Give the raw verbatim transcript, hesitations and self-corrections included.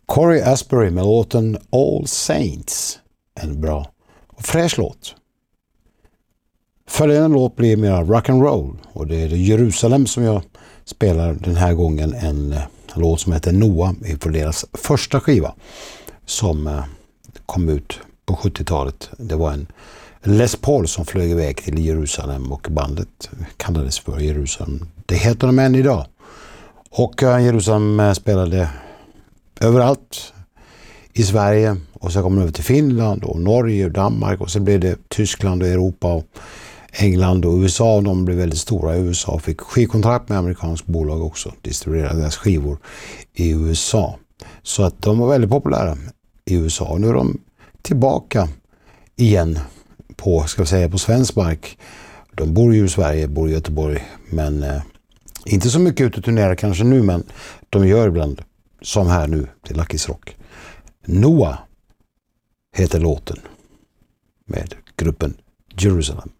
Cory Asbury med låten All Saints. En bra och fräsch låt. Följande låt blir mer rock and roll och det är Jerusalem som jag spelar den här gången, en låt som heter Noah för deras första skiva som kom ut på sjuttiotalet. Det var en Les Paul som flög iväg till Jerusalem och bandet kallades för Jerusalem. Det heter de än idag. Och Jerusalem spelade överallt i Sverige och så kom de över till Finland och Norge och Danmark och så blev det Tyskland och Europa och England och U S A. De blev väldigt stora i U S A och fick skivkontrakt med amerikansk bolag också, distribuerade deras skivor i U S A. Så att de var väldigt populära i U S A och nu är de tillbaka igen på, ska vi säga, på svensk mark. De bor ju i Sverige, bor i Göteborg, men eh, inte så mycket ute och turnerar kanske nu, men de gör ibland som här nu till Lucky's Rock. Noah heter låten med gruppen Jerusalem.